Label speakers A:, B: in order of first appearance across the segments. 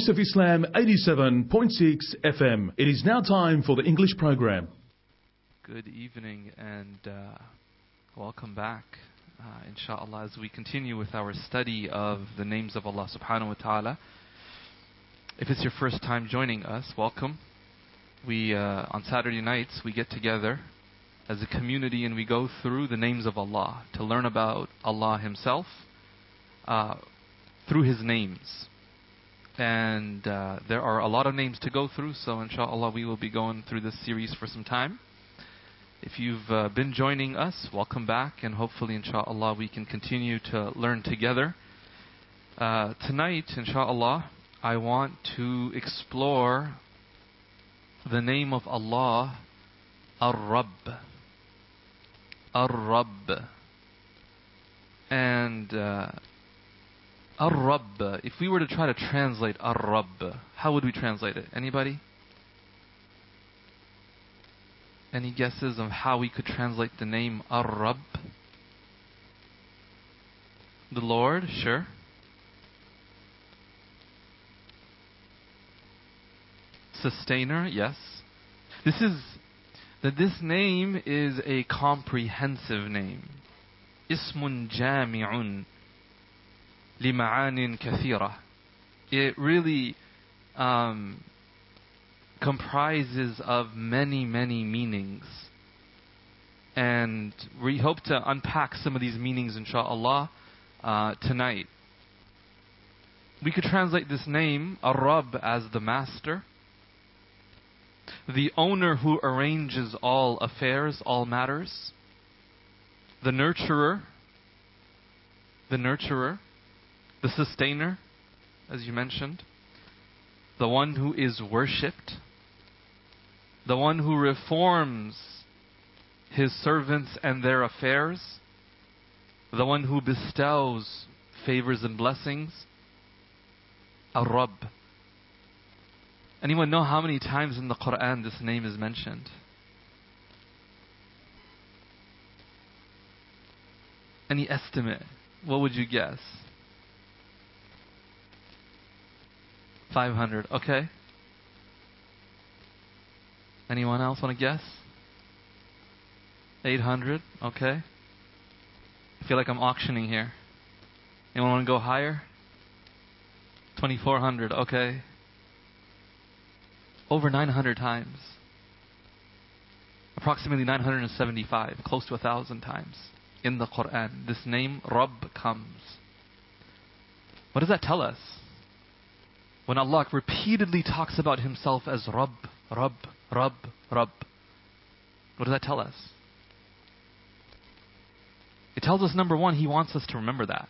A: Of Islam 87.6 FM. It is now time for the English program.
B: Good evening and welcome back, inshallah, as we continue with our study of the names of Allah subhanahu wa ta'ala. If it's your first time joining us, welcome. We, on Saturday nights, we get together as a community and we go through the names of Allah to learn about Allah Himself through His names. And there are a lot of names to go through, so inshallah we will be going through this series for some time. If you've been joining us, welcome back, and hopefully inshallah we can continue to learn together. Tonight, inshallah, I want to explore the name of Allah, Ar-Rabb. Ar-Rabb. And Ar-Rabb, if we were to try to translate Ar-Rabb, how would we translate it? Anybody? Any guesses of how we could translate the name Ar-Rabb? The Lord, sure. Sustainer, yes. This name is a comprehensive name. Ismun Jami'un. لِمَعَانٍ كَثِيرَةٍ. It really comprises of many, many meanings. And we hope to unpack some of these meanings, inshaAllah, tonight. We could translate this name, Ar-Rabb, as the Master, the owner who arranges all affairs, all matters, the nurturer, the sustainer, as you mentioned, the one who is worshipped, the one who reforms His servants and their affairs, the one who bestows favors and blessings, Ar-Rabb. Anyone know how many times in the Quran this name is mentioned? Any estimate? What would you guess? 500, okay. Anyone else want to guess? 800, okay. I feel like I'm auctioning here. Anyone want to go higher? 2400, okay. Over 900 times. Approximately 975, close to 1,000 times in the Quran. This name, Rabb, comes. What does that tell us? When Allah repeatedly talks about Himself as Rabb, Rabb, Rabb, Rabb, what does that tell us? It tells us, number one, He wants us to remember that.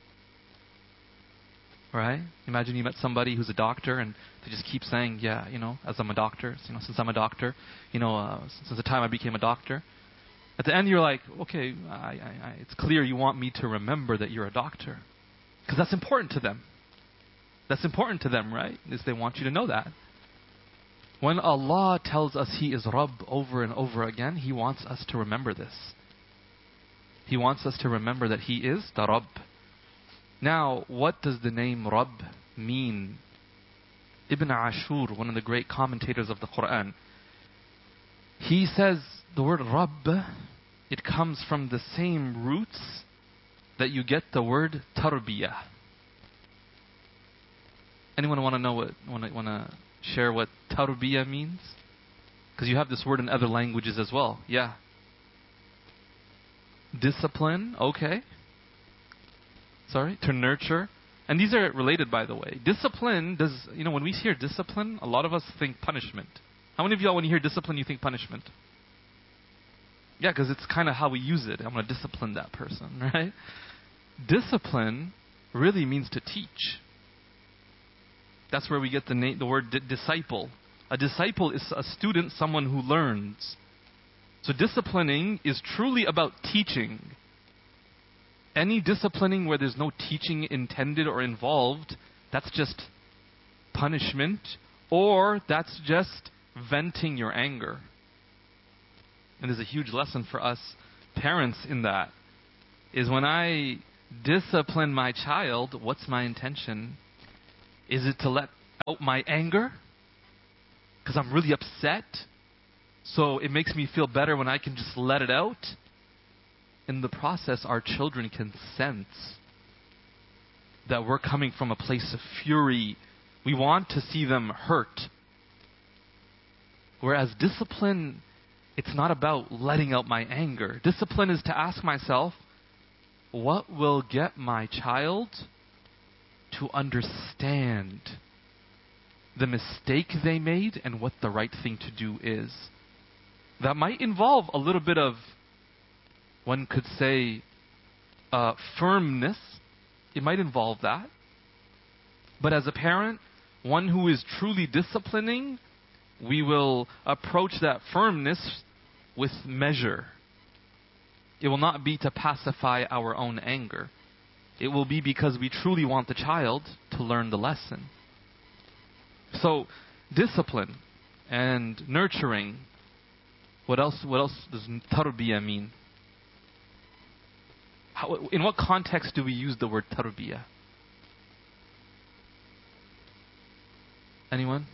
B: Right? Imagine you met somebody who's a doctor and they just keep saying, yeah, as I'm a doctor, since I'm a doctor, since the time I became a doctor. At the end you're like, okay, it's clear you want me to remember that you're a doctor. Because that's important to them. That's important to them, right? Is they want you to know that. When Allah tells us He is Rabb over and over again, He wants us to remember this. He wants us to remember that He is the Rabb. Now, what does the name Rabb mean? Ibn Ashur, one of the great commentators of the Quran, he says the word Rabb, it comes from the same roots that you get the word Tarbiyah. Anyone want to share what Tarbiyah means? Because you have this word in other languages as well. Yeah. Discipline, okay. Sorry, to nurture. And these are related, by the way. Discipline does, when we hear discipline, a lot of us think punishment. How many of y'all, when you hear discipline, you think punishment? Yeah, because it's kind of how we use it. I'm going to discipline that person, right? Discipline really means to teach. That's where we get the word disciple. A disciple is a student, someone who learns. So disciplining is truly about teaching. Any disciplining where there's no teaching intended or involved, that's just punishment, or that's just venting your anger. And there's a huge lesson for us parents in that, is when I discipline my child, what's my intention? Is it to let out my anger because I'm really upset. So it makes me feel better when I can just let it out. In the process, our children can sense that we're coming from a place of fury. We want to see them hurt. Whereas discipline, it's not about letting out my anger. Discipline is to ask myself, what will get my child to understand the mistake they made and what the right thing to do is? That might involve a little bit of, one could say, firmness. It might involve that. But as a parent, one who is truly disciplining, we will approach that firmness with measure. It will not be to pacify our own anger. It will be because we truly want the child to learn the lesson. So, discipline and nurturing. What else does tarbiyah mean? In what context do we use the word tarbiyah? Anyone?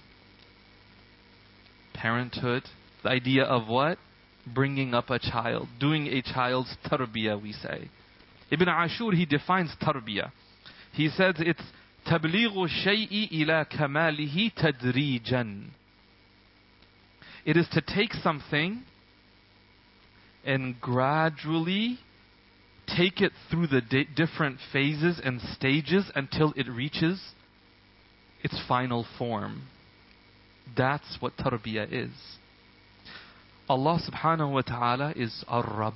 B: Parenthood. The idea of what? Bringing up a child. Doing a child's tarbiyah, we say. Ibn Ashur, he defines tarbiyah. He says it's تبليغ الشيء إلى كماله تدريجا. It is to take something and gradually take it through the different phases and stages until it reaches its final form. That's what tarbiyah is. Allah subhanahu wa ta'ala is Ar-Rabb,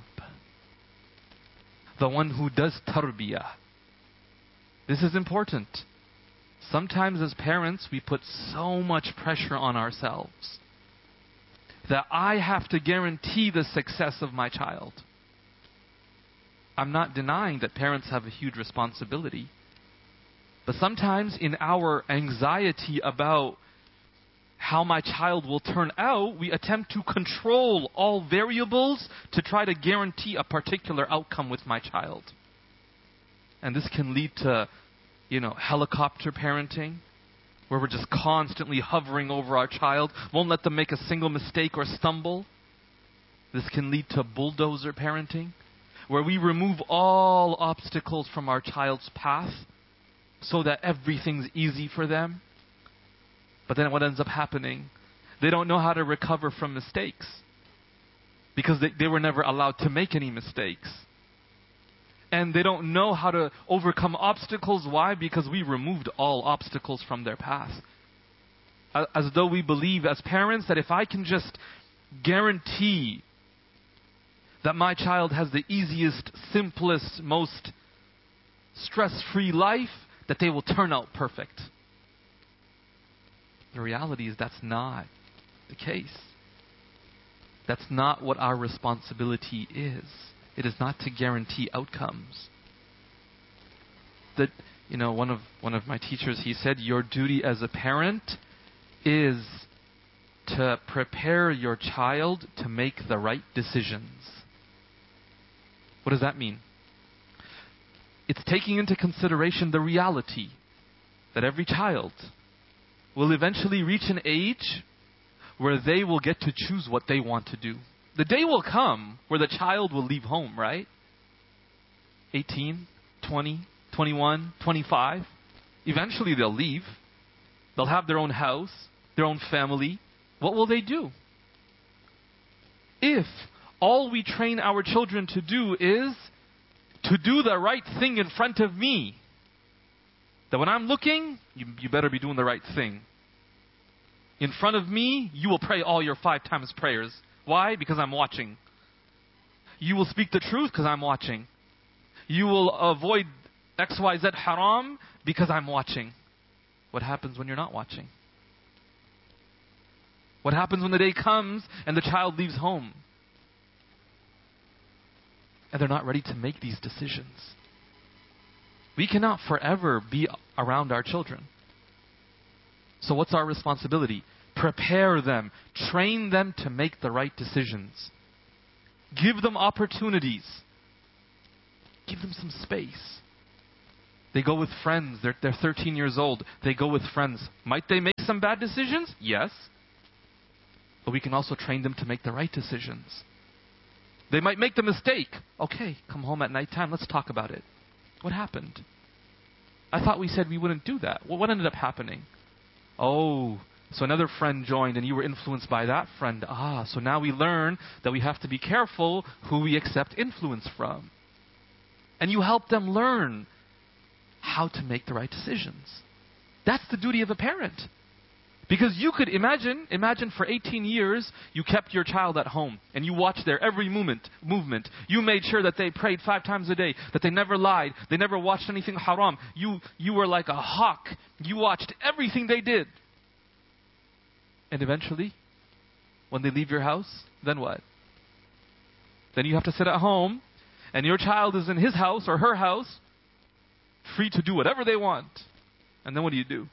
B: the one who does tarbiyah. This is important. Sometimes as parents we put so much pressure on ourselves that I have to guarantee the success of my child. I'm not denying that parents have a huge responsibility. But sometimes in our anxiety about how my child will turn out, we attempt to control all variables to try to guarantee a particular outcome with my child. And this can lead to, helicopter parenting, where we're just constantly hovering over our child, won't let them make a single mistake or stumble. This can lead to bulldozer parenting, where we remove all obstacles from our child's path so that everything's easy for them. But then what ends up happening? They don't know how to recover from mistakes because they were never allowed to make any mistakes. And they don't know how to overcome obstacles. Why? Because we removed all obstacles from their path. As though we believe as parents that if I can just guarantee that my child has the easiest, simplest, most stress-free life, that they will turn out perfect. The reality is that's not the case. That's not what our responsibility is. It is not to guarantee outcomes. That, one of my teachers, he said, your duty as a parent is to prepare your child to make the right decisions. What does that mean? It's taking into consideration the reality that every child will eventually reach an age where they will get to choose what they want to do. The day will come where the child will leave home, right? 18, 20, 21, 25. Eventually they'll leave. They'll have their own house, their own family. What will they do? If all we train our children to do is to do the right thing in front of me, that when I'm looking, you better be doing the right thing. In front of me, you will pray all your 5 times prayers. Why? Because I'm watching. You will speak the truth because I'm watching. You will avoid XYZ haram because I'm watching. What happens when you're not watching? What happens when the day comes and the child leaves home? And they're not ready to make these decisions. We cannot forever be around our children. So what's our responsibility? Prepare them. Train them to make the right decisions. Give them opportunities. Give them some space. They go with friends. They're 13 years old. They go with friends. Might they make some bad decisions? Yes. But we can also train them to make the right decisions. They might make the mistake. Okay, come home at nighttime. Let's talk about it. What happened? I thought we said we wouldn't do that. Well, what ended up happening? Oh, so another friend joined and you were influenced by that friend. So now we learn that we have to be careful who we accept influence from. And you help them learn how to make the right decisions. That's the duty of a parent. Because you could imagine for 18 years, you kept your child at home and you watched their every movement. You made sure that they prayed 5 times a day, that they never lied, they never watched anything haram. You were like a hawk. You watched everything they did. And eventually, when they leave your house, then what? Then you have to sit at home and your child is in his house or her house, free to do whatever they want. And then what do?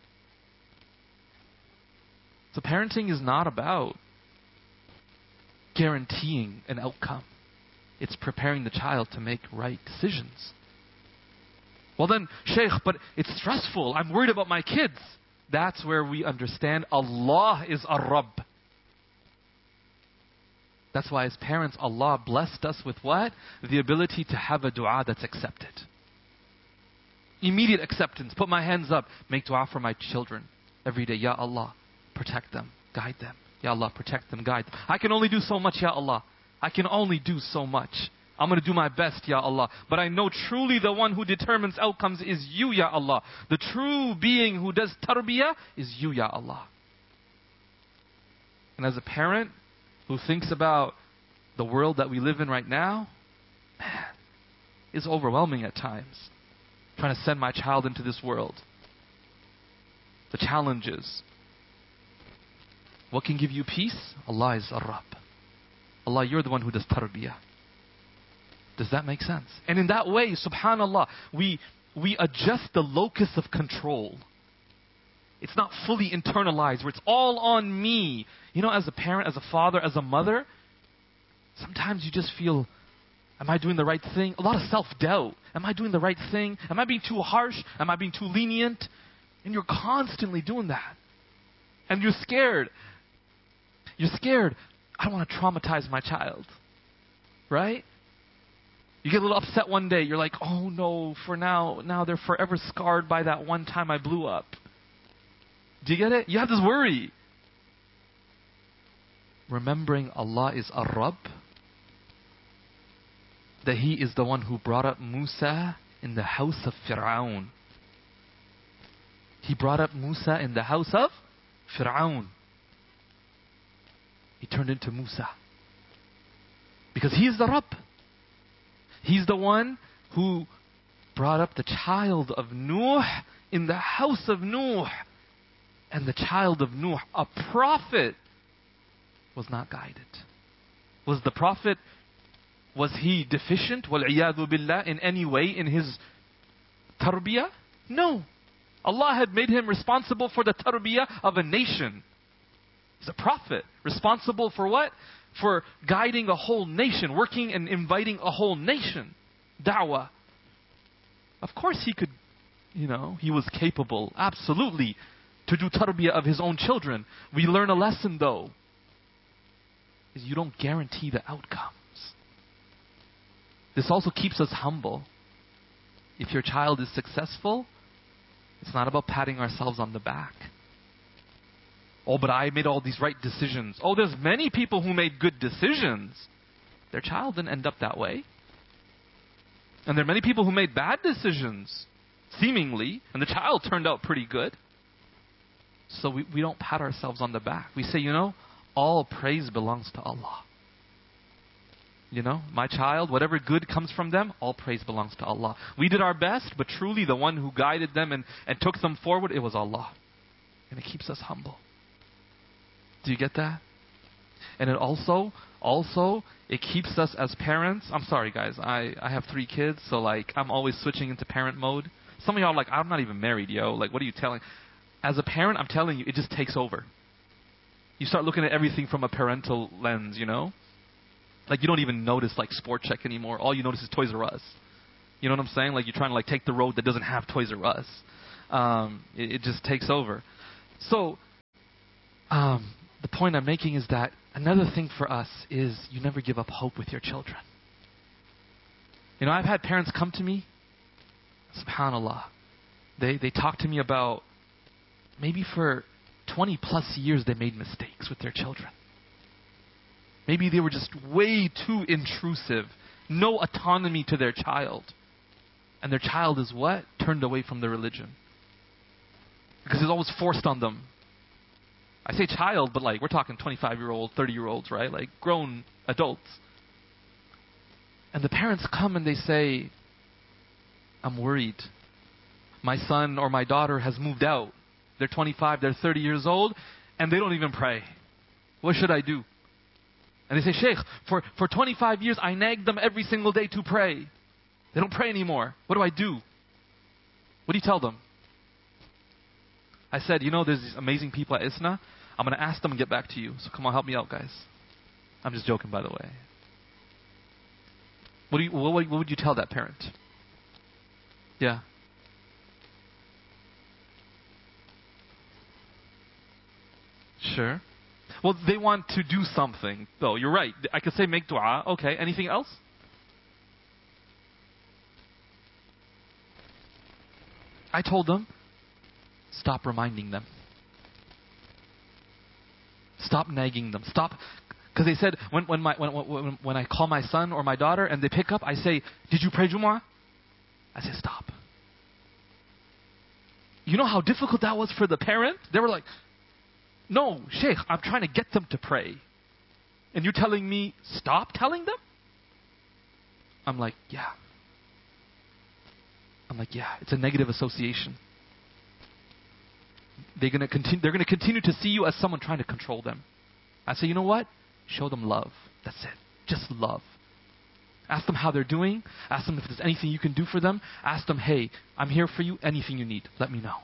B: So parenting is not about guaranteeing an outcome. It's preparing the child to make right decisions. Well then, Shaykh, but it's stressful. I'm worried about my kids. That's where we understand Allah is Ar-Rabb. That's why as parents, Allah blessed us with what? The ability to have a dua that's accepted. Immediate acceptance. Put my hands up. Make dua for my children every day. Ya Allah, protect them, guide them. Ya Allah, protect them, guide them. I can only do so much, Ya Allah. I can only do so much. I'm going to do my best, Ya Allah. But I know truly the one who determines outcomes is you, Ya Allah. The true being who does tarbiyah is you, Ya Allah. And as a parent who thinks about the world that we live in right now, man, it's overwhelming at times. Trying to send my child into this world. The challenges. What can give you peace? Allah is Ar-Rabb. Allah, you're the one who does tarbiyah. Does that make sense? And in that way, subhanallah, we adjust the locus of control. It's not fully internalized, where it's all on me. You know, as a parent, as a father, as a mother, sometimes you just feel, am I doing the right thing? A lot of self-doubt. Am I doing the right thing? Am I being too harsh? Am I being too lenient? And you're constantly doing that. And you're scared. You're scared. I don't want to traumatize my child. Right? You get a little upset one day. You're like, oh no, for now they're forever scarred by that one time I blew up. Do you get it? You have this worry. Remembering Allah is Ar-Rabb, that He is the one who brought up Musa in the house of Fir'aun. He brought up Musa in the house of Fir'aun. He turned into Musa. Because He is the Rabb. He's the one who brought up the child of Nuh in the house of Nuh. And the child of Nuh, a prophet, was not guided. Was the prophet, was he deficient, wal-iyadhu billah, in any way in his tarbiyah? No. Allah had made him responsible for the tarbiyah of a nation. He's a prophet. Responsible for what? For guiding a whole nation, working and inviting a whole nation. Da'wah. Of course he could, he was capable, absolutely, to do tarbiyah of his own children. We learn a lesson though. Is you don't guarantee the outcomes. This also keeps us humble. If your child is successful, it's not about patting ourselves on the back. Oh, but I made all these right decisions. Oh, there's many people who made good decisions. Their child didn't end up that way. And there are many people who made bad decisions, seemingly, and the child turned out pretty good. So we don't pat ourselves on the back. We say, all praise belongs to Allah. My child, whatever good comes from them, all praise belongs to Allah. We did our best, but truly the one who guided them and took them forward, it was Allah. And it keeps us humble. Do you get that? And it also, it keeps us as parents. I'm sorry, guys. I have 3 kids, so I'm always switching into parent mode. Some of y'all are like, I'm not even married, yo. What are you telling? As a parent, I'm telling you, it just takes over. You start looking at everything from a parental lens, you don't even notice Sport Check anymore. All you notice is Toys R Us. You know what I'm saying? Like you're trying to like take the road that doesn't have Toys R Us. It just takes over. So the point I'm making is that another thing for us is you never give up hope with your children. You know, I've had parents come to me, subhanAllah. They talk to me about maybe for 20 plus years they made mistakes with their children. Maybe they were just way too intrusive. No autonomy to their child. And their child is what? Turned away from their religion. Because it's always forced on them. I say child, but like we're talking 25-year-olds, 30-year-olds, right? Like grown adults. And the parents come and they say, I'm worried. My son or my daughter has moved out. They're 25, they're 30 years old, and they don't even pray. What should I do? And they say, Sheikh, for 25 years I nagged them every single day to pray. They don't pray anymore. What do I do? What do you tell them? I said, you know, there's these amazing people at ISNA. I'm going to ask them and get back to you. So come on, help me out, guys. I'm just joking, by the way. What would you tell that parent? Yeah. Sure. Well, they want to do something, though. You're right. I could say make dua. Okay. Anything else? I told them, stop reminding them. Stop nagging them. Stop. Because they said, when I call my son or my daughter and they pick up, I say, did you pray Jumu'ah? I say, stop. You know how difficult that was for the parent? They were like, no, Sheikh, I'm trying to get them to pray. And you're telling me, stop telling them? I'm like, yeah. It's a negative association. They're going to continue to see you as someone trying to control them. I say, you know what? Show them love. That's it. Just love. Ask them how they're doing. Ask them if there's anything you can do for them. Ask them, hey, I'm here for you. Anything you need, let me know.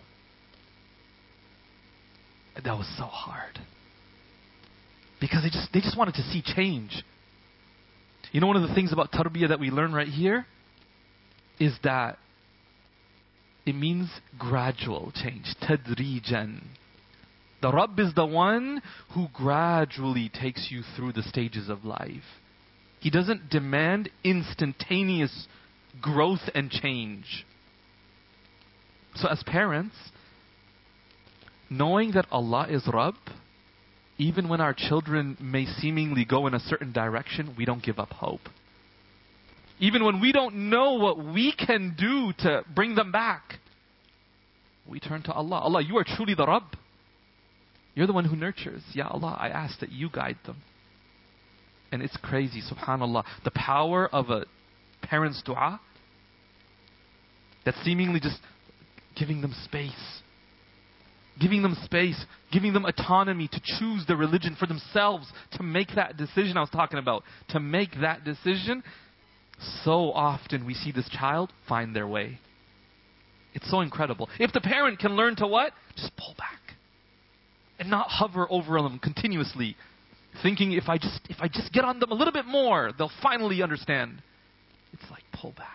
B: And that was so hard. Because they just wanted to see change. You know, one of the things about tarbiyah that we learn right here is that it means gradual change. Tadrijan. The Rabb is the one who gradually takes you through the stages of life. He doesn't demand instantaneous growth and change. So as parents, knowing that Allah is Rabb, even when our children may seemingly go in a certain direction, we don't give up hope. Even when we don't know what we can do to bring them back, we turn to Allah. Allah, you are truly the Rabb. You're the one who nurtures. Ya Allah, I ask that you guide them. And it's crazy, subhanAllah. The power of a parent's dua, that's seemingly just giving them space. Giving them space. Giving them autonomy to choose the religion for themselves. To make that decision I was talking about. To make that decision. So often we see this child find their way. It's so incredible. If the parent can learn to what? Just pull back. And not hover over them continuously. Thinking if I just get on them a little bit more, they'll finally understand. It's like pull back.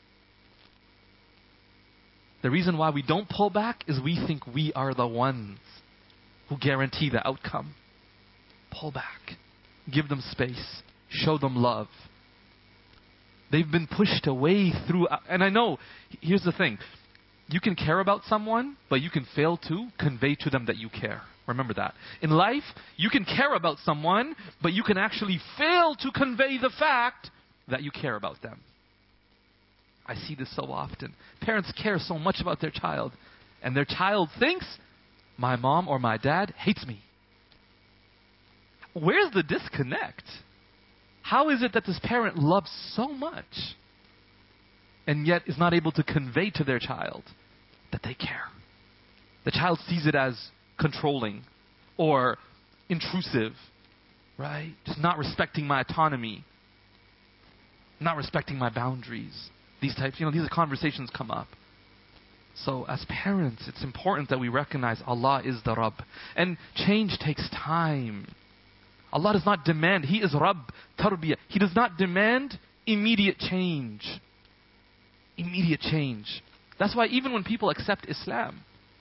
B: The reason why we don't pull back is we think we are the ones who guarantee the outcome. Pull back. Give them space. Show them love. They've been pushed away through... And I know, here's the thing. You can care about someone, but you can fail to convey to them that you care. Remember that. In life, you can care about someone, but you can actually fail to convey the fact that you care about them. I see this so often. Parents care so much about their child, and their child thinks, my mom or my dad hates me. Where's the disconnect? How is it that this parent loves so much and yet is not able to convey to their child that they care? The child sees it as controlling or intrusive, right? Just not respecting my autonomy, not respecting my boundaries. These types, these conversations come up. So as parents, it's important that we recognize Allah is the Rabb. And change takes time. Allah does not demand, He is Rabb, Tarbiyah. He does not demand immediate change. Immediate change. That's why even when people accept Islam,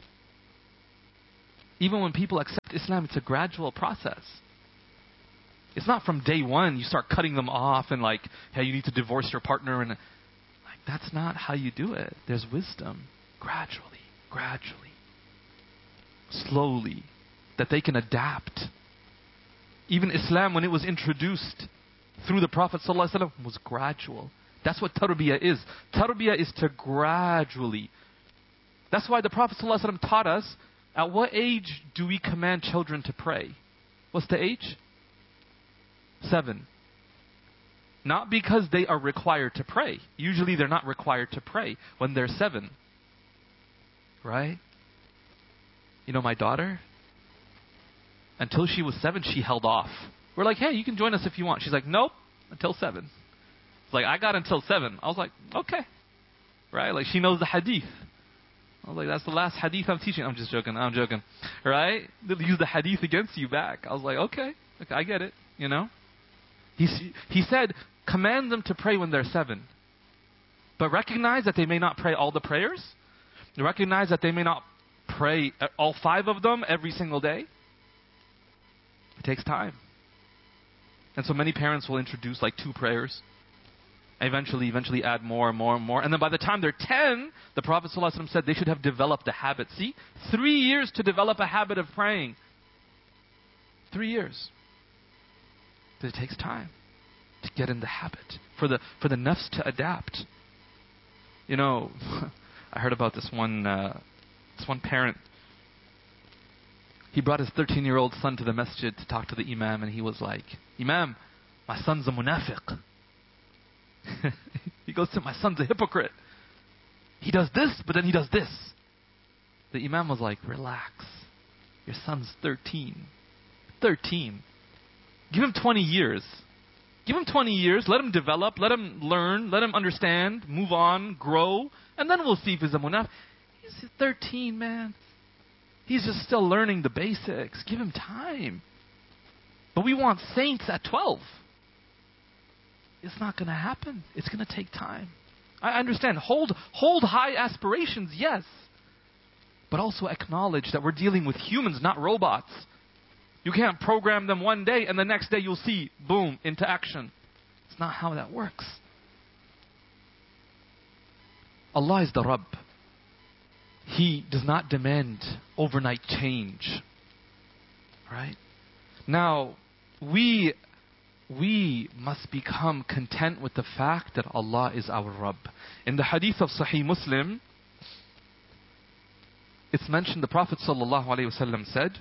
B: it's a gradual process. It's not from day one you start cutting them off and like, hey, you need to divorce your partner. And like, that's not how you do it. There's wisdom. Gradually. Slowly. That they can adapt. Even Islam, when it was introduced through the Prophet ﷺ, was gradual. That's what tarbiyah is. Tarbiyah is to gradually. That's why the Prophet ﷺ taught us, at what age do we command children to pray? What's the age? 7. Not because they are required to pray. Usually they're not required to pray when they're 7. Right? You know my daughter? Until she was 7, she held off. We're like, hey, you can join us if you want. She's like, nope, until 7. It's like, I got until 7. I was like, okay. Right? Like, she knows the hadith. I was like, that's the last hadith I'm teaching. I'm just joking. Right? They'll use the hadith against you back. I was like, okay, I get it. You know? He said, command them to pray when they're 7. But recognize that they may not pray all the prayers. Recognize that they may not pray all 5 of them every single day. It takes time. And so many parents will introduce like 2 prayers. Eventually add more and more and more. And then by the time they're 10, the Prophet ﷺ said they should have developed a habit. See? 3 years to develop a habit of praying. 3 years. But it takes time to get in the habit. For the nafs to adapt. You know, I heard about this one parent. He brought his 13-year-old son to the masjid to talk to the imam, and he was like, Imam, my son's a munafiq. He goes to, my son's a hypocrite. He does this, but then he does this. The imam was like, relax. Your son's 13. 13. Give him 20 years. Give him 20 years. Let him develop. Let him learn. Let him understand. Move on. Grow. And then we'll see if he's a munafiq. He's 13, man. He's just still learning the basics. Give him time. But we want saints at 12. It's not going to happen. It's going to take time. I understand. Hold high aspirations, yes. But also acknowledge that we're dealing with humans, not robots. You can't program them one day and the next day you'll see, boom, into action. It's not how that works. Allah is the Rabb. He does not demand overnight change. Right? Now, we must become content with the fact that Allah is our Rabb. In the hadith of Sahih Muslim, it's mentioned the Prophet ﷺ said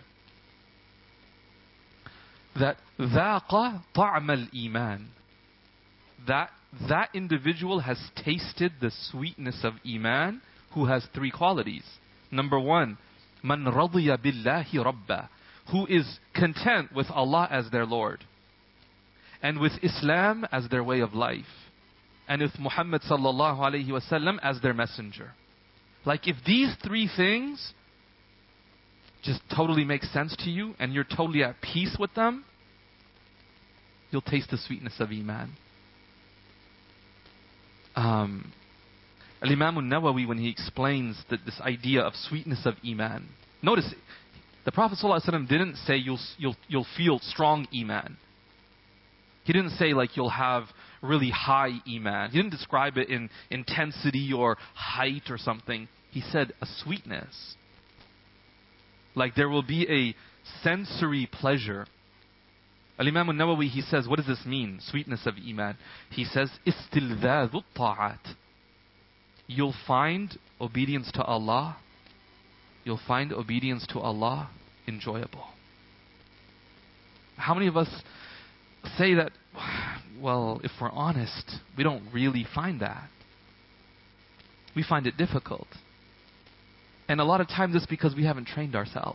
B: that ذَاقَ طَعْمَ الْإِيمَانِ, that individual has tasted the sweetness of Iman, who has 3 qualities. Number 1, مَنْ رَضِيَ بِاللَّهِ رَبَّا, who is content with Allah as their Lord, and with Islam as their way of life, and with Muhammad sallallahu alayhi wasallam as their messenger. Like if these 3 things just totally make sense to you, and you're totally at peace with them, you'll taste the sweetness of Iman. Al-Imam al-Nawawi, when he explains this idea of sweetness of Iman, notice the Prophet ﷺ didn't say you'll feel strong Iman. He didn't say like you'll have really high Iman. He didn't describe it in intensity or height or something. He said a sweetness. Like there will be a sensory pleasure. Al-Imam al-Nawawi, he says, what does this mean? Sweetness of Iman. He says, istilzadhu ta'at. You'll find obedience to Allah. You'll find obedience to Allah enjoyable. How many of us say that, well, if we're honest, we don't really find that. We find it difficult. And a lot of times it's because we haven't trained ourselves.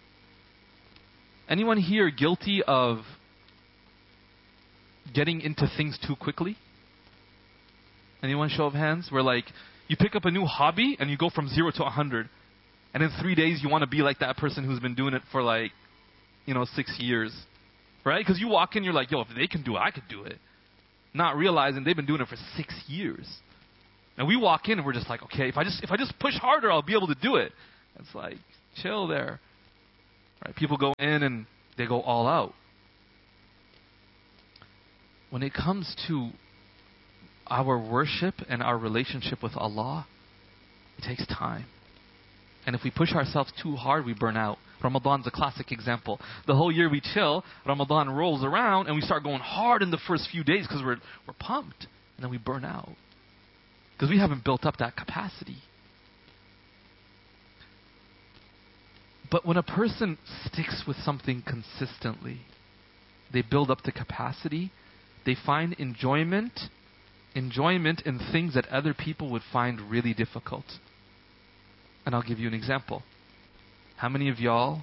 B: Anyone here guilty of getting into things too quickly? Anyone, show of hands? Where like, you pick up a new hobby and you go from 0 to 100. And in 3 days you want to be like that person who's been doing it for like, 6 years. Right? Because you walk in, you're like, yo, if they can do it, I could do it. Not realizing they've been doing it for 6 years. And we walk in and we're just like, okay, if I just push harder, I'll be able to do it. It's like, chill there. Right? People go in and they go all out. When it comes to our worship and our relationship with Allah, it takes time. And if we push ourselves too hard, we burn out. Ramadan's a classic example. The whole year we chill, Ramadan rolls around, and we start going hard in the first few days because we're pumped. And then we burn out. Because we haven't built up that capacity. But when a person sticks with something consistently, they build up the capacity, they find enjoyment in things that other people would find really difficult. And I'll give you an example. How many of y'all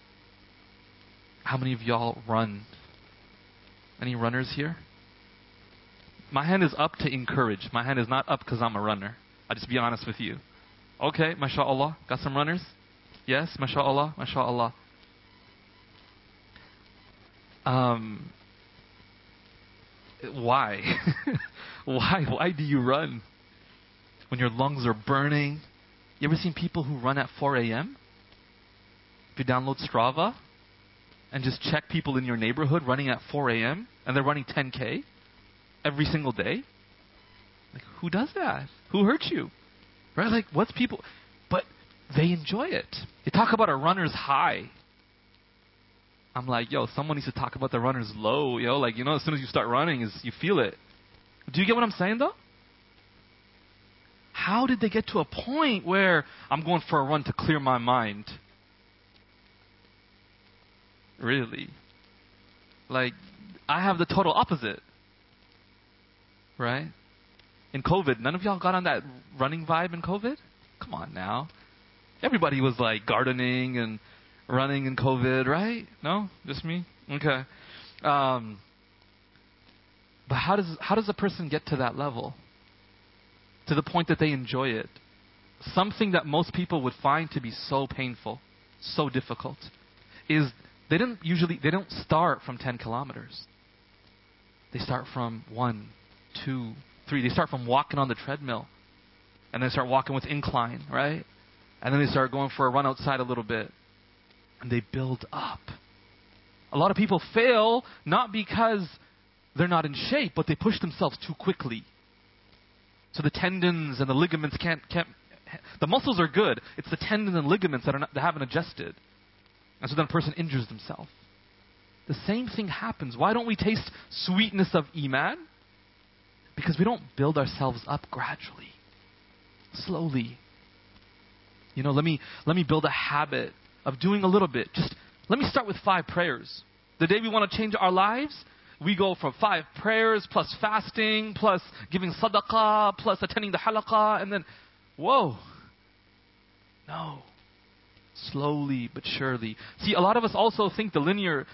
B: run? Any runners here? My hand is up to encourage. My hand is not up because I'm a runner. I'll just be honest with you. Okay, mashallah. Got some runners? Yes, mashallah, mashallah. Why? Why do you run? When your lungs are burning? You ever seen people who run at 4 a.m.? If you download Strava and just check people in your neighborhood running at 4 a.m. and they're running 10K every single day. Like, who does that? Who hurt you? Right? Like, what's people... But they enjoy it. They talk about a runner's high. I'm like, yo, someone needs to talk about the runner's low, yo. Like, you know, as soon as you start running, you feel it. Do you get what I'm saying, though? How did they get to a point where I'm going for a run to clear my mind? Really? Like, I have the total opposite. Right? In COVID, none of y'all got on that running vibe in COVID? Come on now. Everybody was like gardening and running in COVID, right? No? Just me? Okay. But how does a person get to that level? To the point that they enjoy it. Something that most people would find to be so painful, so difficult, is they don't start from 10 kilometers. They start from 1, 2, 3. They start from walking on the treadmill. And then start walking with incline, right? And then they start going for a run outside a little bit. And they build up. A lot of people fail not because they're not in shape, but they push themselves too quickly. So the tendons and the ligaments can't the muscles are good. It's the tendons and ligaments that haven't adjusted. And so then a person injures themselves. The same thing happens. Why don't we taste sweetness of Iman? Because we don't build ourselves up gradually. Slowly. You know, let me build a habit of doing a little bit. Just let me start with 5 prayers. The day we want to change our lives, we go from 5 prayers plus fasting, plus giving sadaqah, plus attending the halaqah, and then, whoa. No. Slowly but surely. See, a lot of us also think the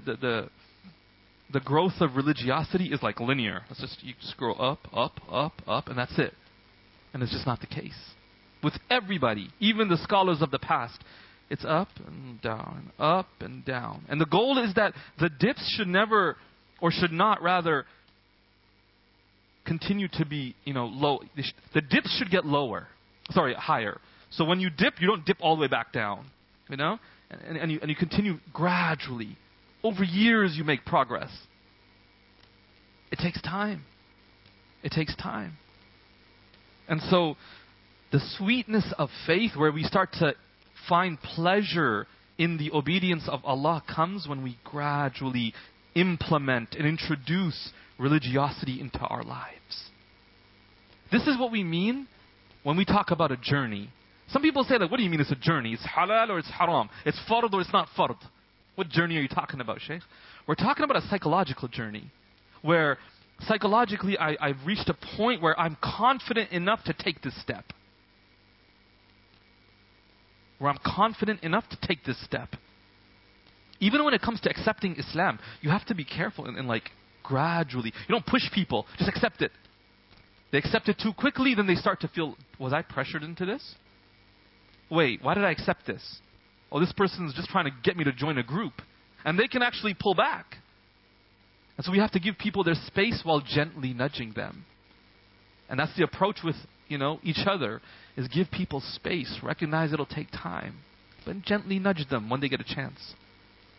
B: growth of religiosity is like linear. You just grow up, and that's it. And it's just not the case. With everybody, even the scholars of the past, it's up and down, up and down. And the goal is that the dips should never, or should not rather, continue to be, low. The dips should get higher. So when you dip, you don't dip all the way back down, and you continue gradually. Over years, you make progress. It takes time. It takes time. And so, the sweetness of faith, where we start to find pleasure in the obedience of Allah, comes when we gradually implement and introduce religiosity into our lives. This is what we mean when we talk about a journey. Some people say, what do you mean it's a journey? It's halal or it's haram? It's fard or it's not fard? What journey are you talking about, Shaykh? We're talking about a psychological journey, where psychologically I've reached a point where I'm confident enough to take this step. Where I'm confident enough to take this step. Even when it comes to accepting Islam, you have to be careful and gradually. You don't push people, just accept it. They accept it too quickly, then they start to feel, was I pressured into this? Wait, why did I accept this? Oh, this person's just trying to get me to join a group. And they can actually pull back. And so we have to give people their space while gently nudging them. And that's the approach with each other is give people space. Recognize it'll take time. But gently nudge them when they get a chance.